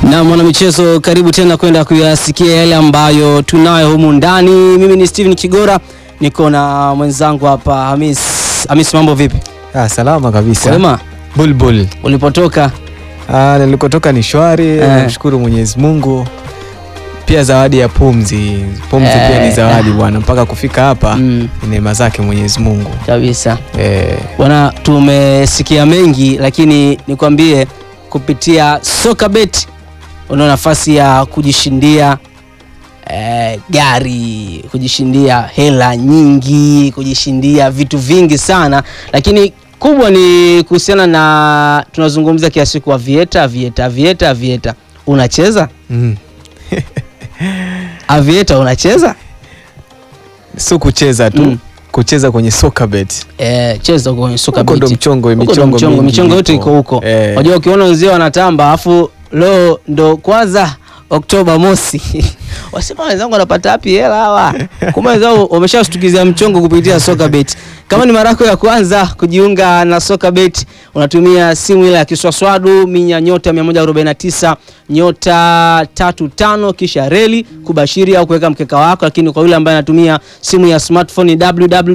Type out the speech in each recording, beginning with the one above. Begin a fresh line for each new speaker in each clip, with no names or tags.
Na mwana michezo, karibu tena kwenda kuyasikia yale ambayo tunayo humu ndani. Mimi ni Steven Kigora, niko na mwenzangu hapa Hamis, mambo vipi?
Salama kabisa.
Kwema?
Bulbul.
Ulipotoka?
Nilikotoka ni shwari, namshukuru Mwenyezi Mungu. Pia zawadi ya pumzi pia ni zawadi bwana, mpaka kufika hapa ni neema zake Mwenyezi Mungu.
Kabisa. Bwana, tumesikia mengi, lakini nikwambie kupitia SokaBet una nafasi ya kujishindia gari, kujishindia hela nyingi, kujishindia vitu vingi sana, lakini kubwa ni kuhusiana na tunazungumza kiasi siku wa Aviator. Unacheza? Aviator unacheza?
Sio kucheza tu, kucheza kwenye SokaBet.
Cheza kwenye SokaBet.
Ndo
michongo yote iko huko. Unajua ukiona wenzao wanatamba afu leo ndo kwanza Oktoba mosi. Wasema wenzangu wanapata wapi hela hawa? Kumbe wenzao wameshashtukizia mchongo kupitia SokaBet. Kama ni mara yako ya kwanza kujiunga na SokaBet, unatumia simu ile ya kiswaswadu minya nyota 149 nyota 35 kisha reli kubashiri au kuweka mkeka wako. Lakini kwa yule ambaye anatumia simu ya smartphone ni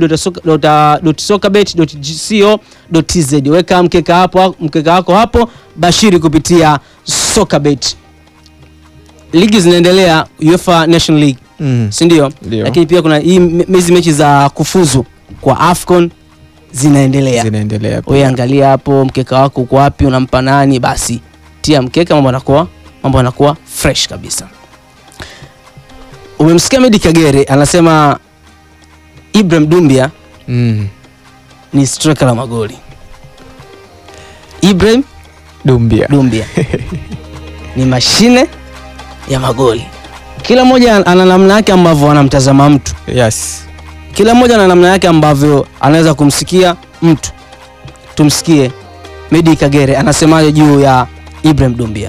www.sokabet.co.tz. Weka mkeka wako hapo, bashiri kupitia SokaBet. Ligi zinaendelea, UEFA Nation League, si ndio? Lakini pia kuna hii mechi za kufuzu kwa AFCON zinaendelea. Wewe angalia hapo mkeka wako uko wapi, unampa nani, basi tia mkeka, mambo yanakuwa fresh kabisa. Umemsikia Medi Kagere anasema Ibrahim Dumbia ni striker la magoli. Ibrahim Dumbia ni mashine ya magoli. Kila mmoja ana namna yake ambavyo anamtazama mtu.
Yes.
Kila mmoja ana namna yake ambavyo anaweza kumsikia mtu. Tumsikie Medi Kagere anasemaje juu ya Ibrahim Dumbia.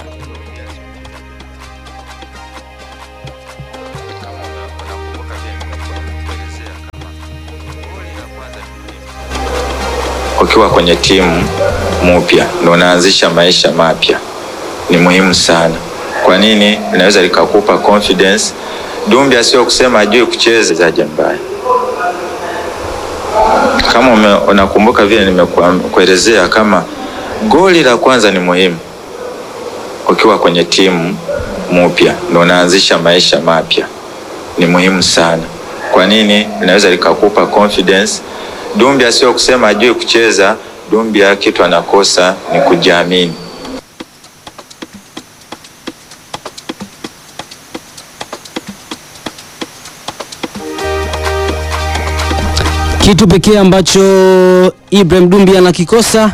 Ukiwa kwenye timu mpya ndio unaanzisha maisha mapya, ni muhimu sana. Kwa nini? Inaweza likakupa confidence. Dumbia sio kusema ajue kucheza za jambani. Kama unakumbuka vile nimekuelezea, kama goli la kwanza ni muhimu. Ukiwa kwenye timu mpya ndio unaanzisha maisha mapya, ni muhimu sana. Kwa nini? Inaweza likakupa confidence. Dumbia sio kusema ajue kucheza. Dumbia kitu anakosa ni kujiamini.
Kitu pekee ambacho Ibrahim Dumbia anakikosa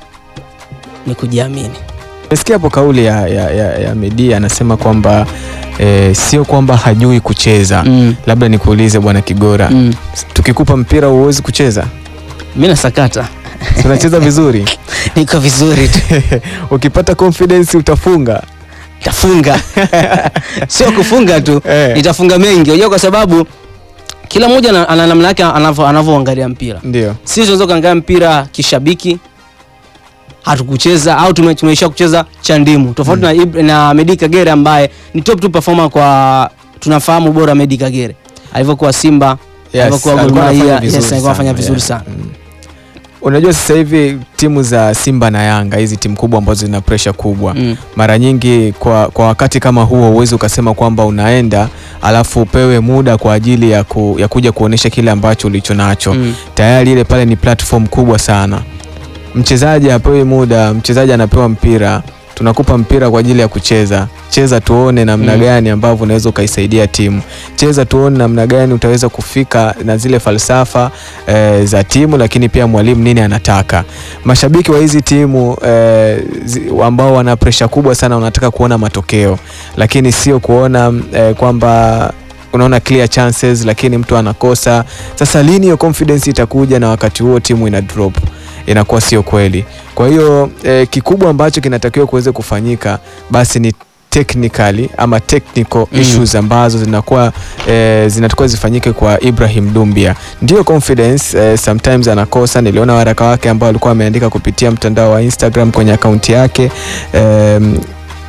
ni kujiamini.
Nasikia hapo kauli ya Medi anasema kwamba sio kwamba hajui kucheza. Labda nikuulize bwana Kigora, tukikupa mpira huwezi kucheza?
Mimi nasakata.
Unacheza vizuri?
Niko vizuri tu.
Ukipata confidence utafunga.
Tafunga. Sio kufunga tu, nitafunga mengi. Unajua kwa sababu kila mmoja ana namna yake anavyoangalia mpira.
Ndio.
Sisi tunaweza kuangalia mpira kishabiki, hatukucheza au tumeisha kucheza cha ndimu. Tofauti na Medi Kagere ambaye ni top 2 performer kwa tunafahamu bora Medi Kagere. Alivyokuwa Simba, alivyokuwa Gor Mahia, alikuwa anafanya vizuri sana.
Unajua sasa hivi timu za Simba na Yanga, hizi timu kubwa ambazo zina pressure kubwa, mara nyingi kwa wakati kama huo uwezi ukasema kwamba unaenda alafu upewe muda kwa ajili ya kuja kuonesha kile ambacho ulicho nacho. Tayari ile pale ni platform kubwa sana. Mchezaji hapewi muda, mchezaji anapewa mpira. Tunakupa mpira kwa ajili ya kucheza. Cheza tuone namna gani ambavyo unaweza ukaisaidia timu. Cheza tuone namna gani utaweza kufika na zile falsafa za timu, lakini pia mwalimu nini anataka. Mashabiki wa hizi timu ambao wana pressure kubwa sana wanataka kuona matokeo, lakini sio kuona kwamba unaona clear chances lakini mtu anakosa. Sasa lini hiyo confidence itakuja na wakati huo timu ina drop? Inakuwa sio kweli. Kwa hiyo kikubwa ambacho kinatakiwa kuweze kufanyika basi ni technically ama technical issues ambazo zinatakiwa zifanyike kwa Ibrahim Dumbia. Ndio confidence sometimes anakosa. Niliona waraka wake ambao alikuwa ameandika kupitia mtandao wa Instagram kwenye akaunti yake.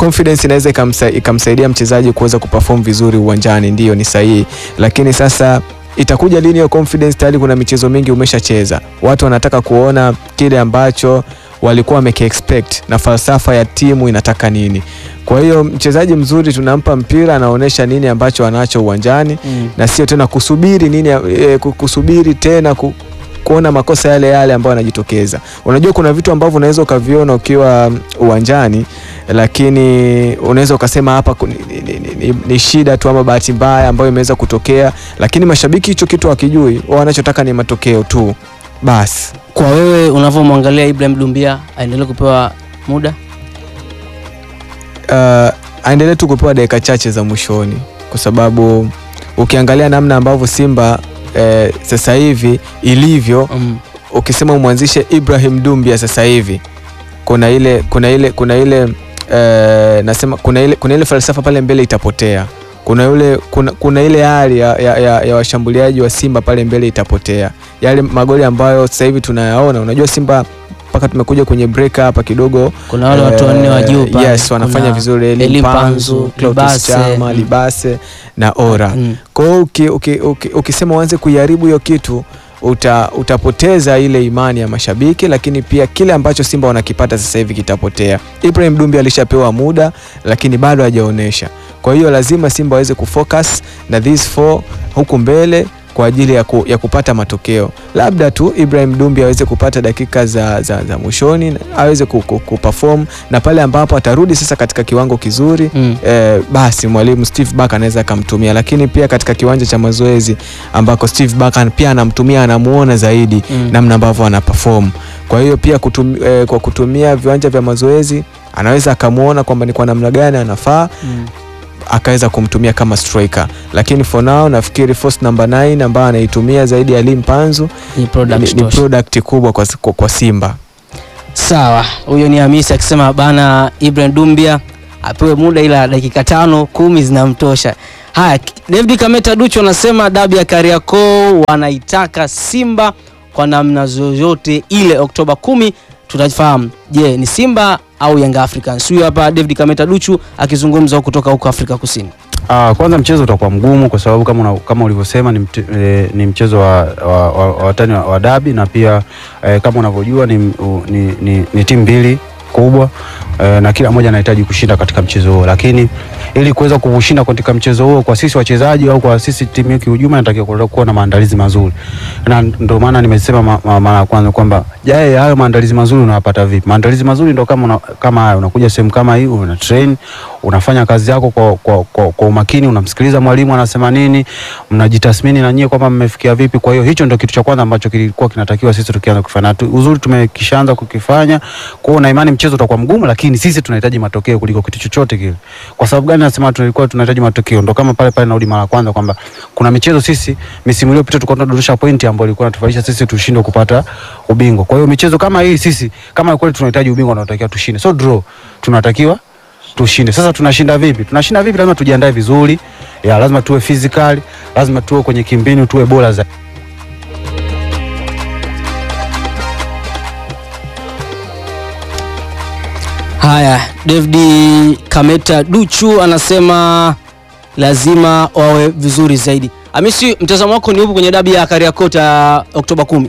confidence inaweza ikamsaidia mchezaji kuweza kuperform vizuri uwanjani, ndio ni sahihi, lakini sasa itakuja lini hiyo confidence? Tayari kuna michezo mingi umeshacheza, watu wanataka kuona kile ambacho walikuwa wame-expect na falsafa ya timu inataka nini. Kwa hiyo mchezaji mzuri tunampa mpira, anaonesha nini ambacho anacho uwanjani, na sio tena kusubiri nini, kusubiri tena kuona makosa yale yale ambayo yanajitokeza. Unajua kuna vitu ambavyo unaweza ukaviona ukiwa uwanjani, lakini unaweza ukasema hapa ni shida tu ama bahati mbaya ambayo imeweza kutokea, lakini mashabiki hicho kitu hakijui, wao wanachotaka ni matokeo tu basi.
Kwa wewe unavyomwangalia Ibrahim Doumbia, aendelee kupewa muda?
Aendelee tu kupewa dakika chache za mwishoni, kwa sababu ukiangalia namna ambavyo Simba sasa hivi ilivyo, ukisema umwanzishe Ibrahim Doumbia sasa hivi, kuna ile falsafa pale mbele itapotea. Kuna ile hali ya washambuliaji wa Simba pale mbele itapotea. Yale magoli ambayo sasa hivi tunayaona, unajua Simba mpaka tumekuja kwenye break hapa kidogo,
kuna wale watu wanne wa juu pale,
yes, wanafanya vizuri, Elie Mpanzu, Clatous Chama, Libase na Ora. Kwa hiyo ukisema uanze kuiharibu hiyo kitu, utapoteza ile imani ya mashabiki, lakini pia kile ambacho Simba wanakipata sasa hivi kitapotea. Ibrahim Doumbia alishapewa muda, lakini bado hajaonesha. Kwa hiyo lazima Simba waweze kufocus na these 4 huku mbele kwa ajili ya kupata matokeo. Labda tu Ibrahim Doumbia aweze kupata dakika za mwishoni, aweze kuperform, na pale ambapo atarudi sasa katika kiwango kizuri, basi mwalimu Steve Barker anaweza kumtumia. Lakini pia katika kiwanja cha mazoezi ambako Steve Barker pia anamtumia, anamuona zaidi namna ambavyo ana perform. Kwa hiyo pia kwa kutumia viwanja vya mazoezi anaweza akamuona kwamba ni kwa namna gani anafaa, akaweza kumtumia kama striker. Lakini for now nafikiri force number 9 ambayo anaitumia zaidi ya Elie Mpanzu ni product kubwa kwa Simba.
Sawa, huyo ni Hamisi akisema bana Ibrahim Doumbia apewe muda, ila dakika 5-10 zinamtosha. Haya, David Kameta Ducho anasema dabi ya Kariakoo wanaitaka Simba kwa namna zozote ile Oktoba 10. Tutafahamu je, ni Simba au Young Africans. Huyu hapa David Kameta Duchu akizungumza kutoka huko Afrika Kusini.
Kwanza mchezo utakuwa mgumu kwa sababu kama ulivyosema ni mchezo wa watani wa dabi, na pia kama unavyojua ni timu mbili kubwa, na kila mmoja anahitaji kushinda katika mchezo huo, lakini ili kuweza kushinda katika mchezo huo, kwa sisi wachezaji au kwa sisi timu yetu kiujumla, inatakiwa kuwa na maandalizi mazuri. Na ndio maana nimesema mara ya kwanza kwamba hayo maandalizi mazuri unayapata vipi? Maandalizi mazuri ndio kama hayo, unakuja sehemu kama hii, una train, unafanya kazi yako kwa umakini, unamsikiliza mwalimu anasema nini, mnajitathmini na nyie kwamba mmefikia vipi. Kwa hiyo hicho ndio kitu cha kwanza ambacho kilikuwa kinatakiwa sisi tukianza kufanya. Uzuri tumekishaanza kukifanya. Kwa hiyo na imani mchezo utakuwa mgumu, lakini sisi tunahitaji matokeo kuliko kitu chochote kile. Kwa sababu gani nasema tunahitaji matokeo? Ndio kama pale narudi mara kwanza kwamba kuna michezo sisi misimu iliyopita tulikuwa tunadondosha pointi ambayo ilikuwa inatufanisha sisi tushindwe kupata ubingwa. Kwa hiyo michezo kama hii sisi kama kweli tunahitaji ubingwa, tunatakiwa tushinde. So draw tunatakiwa tushinde. Sasa tunashinda vipi? Lazima tujiandae vizuri. Lazima tuwe physical, lazima tuwe kwenye kimbinu, tuwe bora zaidi.
Haya, David Kameta Duchu anasema lazima wawe vizuri zaidi. Hamisi, mtazamo wako ni upi kwenye dabi ya Kariakoo Oktoba 10?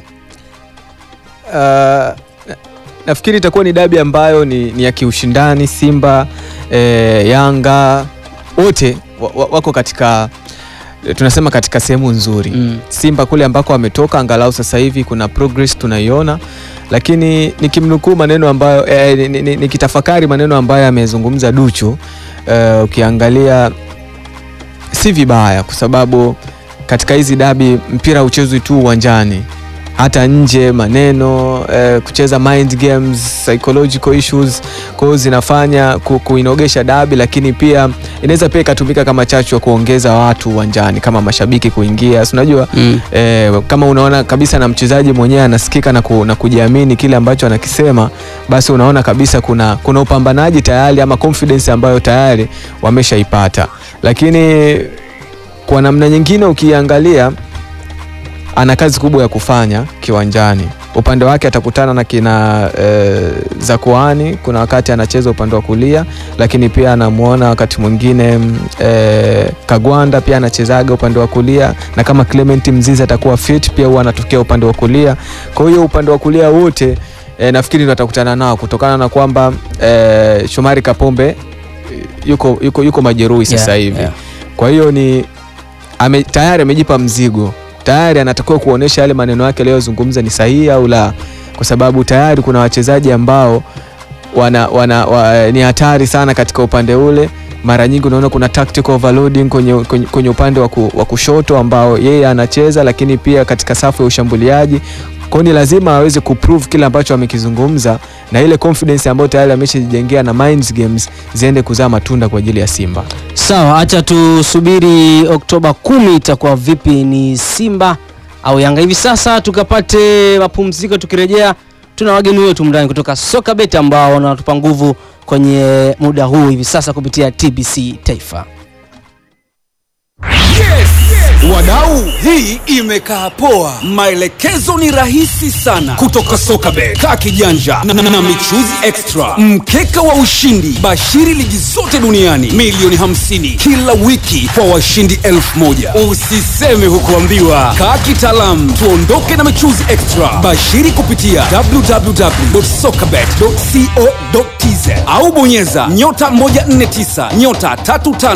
Nafikiri itakuwa ni dabi ambayo ni ya kiushindani. Simba, Yanga wote wako katika, tunasema katika sehemu nzuri. Simba kule ambako wametoka, angalau sasa hivi kuna progress tunaiona, lakini nikimnukuu maneno ambayo nikitafakari maneno ambayo amezungumza Duchu, ukiangalia si vibaya, kwa sababu katika hizi dabi mpira uchezwi tu uwanjani, hata nje maneno, kucheza mind games, psychological issues, kwa hiyo zinafanya kuinogesha dabi, lakini pia inaweza pia ikatumika kama chachu ya kuongeza watu uwanjani kama mashabiki kuingia. Unajua kama unaona kabisa na mchezaji mwenyewe anasikika na kujiamini kile ambacho anakisema, basi unaona kabisa kuna upambanaji tayari ama confidence ambayo tayari wameshaipata. Lakini kwa namna nyingine ukiangalia ana kazi kubwa ya kufanya kiwanjani. upande wake atakutana na kina Zakuani, kuna wakati anacheza upande wa kulia, lakini pia anamuona wakati mwingine Kagwanda pia anachezaga upande wa kulia, na kama Clement Mzize atakuwa fit pia huwa anatokea upande wa kulia. Kwa hiyo upande wa kulia wote nafikiri ndo atakutana nao, kutokana na kwamba Shomari Kapombe yuko majeruhi sasa hivi. Kwa hiyo ni tayari amejipa mzigo, tayari anatakiwa kuonesha yale maneno yake leo zungumza ni sahihi au la, kwa sababu tayari kuna wachezaji ambao ni hatari sana katika upande ule. Mara nyingi unaona kuna tactical overloading kwenye upande wa kushoto ambao yeye anacheza, lakini pia katika safu ya ushambuliaji. Kwa ni lazima aweze kuprove kile ambacho amekizungumza, na ile confidence ambayo tayari ameshajijengea na Minds Games ziende kuzaa matunda kwa ajili ya Simba.
Sawa, acha tusubiri Oktoba 10 itakuwa vipi, ni Simba au Yanga. Hivi sasa tukapate mapumziko, tukirejea tuna wageni wetu ndani kutoka Sokabet ambao wanatupa nguvu kwenye muda huu hivi sasa kupitia TBC Taifa.
Wadau, hii imekaa poa. Maelekezo ni rahisi sana kutoka Sokabet. Kaa kijanja na michuzi extra, mkeka wa ushindi, bashiri ligi zote duniani, milioni 50 kila wiki kwa washindi 1000. Usiseme hukuambiwa. Kaa kitaalamu, tuondoke na michuzi extra. Bashiri kupitia www.sokabet.co.tz au bonyeza *149 *35